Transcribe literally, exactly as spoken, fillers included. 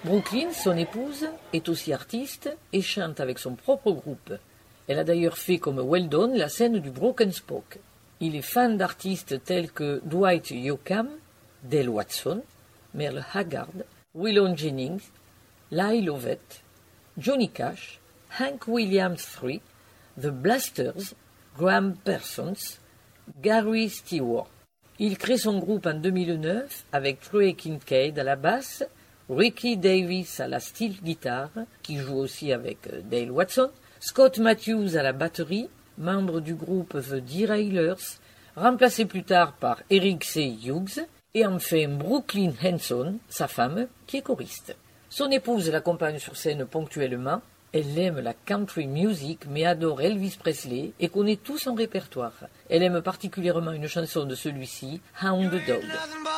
Brooklyn, son épouse, est aussi artiste et chante avec son propre groupe. Elle a d'ailleurs fait comme Weldon la scène du Broken Spoke. Il est fan d'artistes tels que Dwight Yoakam, Dale Watson, Merle Haggard, Waylon Jennings, Lyle Lovett, Johnny Cash, Hank Williams trois, The Blasters, Graham Parsons, Gary Stewart. Il crée son groupe en deux mille neuf avec Chloe Kincaid à la basse, Ricky Davis à la steel guitare, qui joue aussi avec Dale Watson, Scott Matthews à la batterie, membre du groupe The Derailers, remplacé plus tard par Eric C. Hughes, et enfin Brooklyn Hanson, sa femme, qui est choriste. Son épouse l'accompagne sur scène ponctuellement. Elle aime la country music mais adore Elvis Presley et connaît tout son répertoire. Elle aime particulièrement une chanson de celui-ci, Hound Dog.